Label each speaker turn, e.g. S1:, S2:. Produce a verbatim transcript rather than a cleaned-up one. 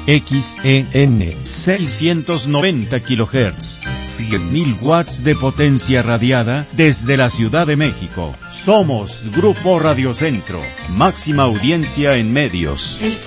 S1: X E N seiscientos noventa kilohertz, cien mil watts de potencia radiada desde la Ciudad de México. Somos Grupo Radio Centro, máxima audiencia en medios.
S2: El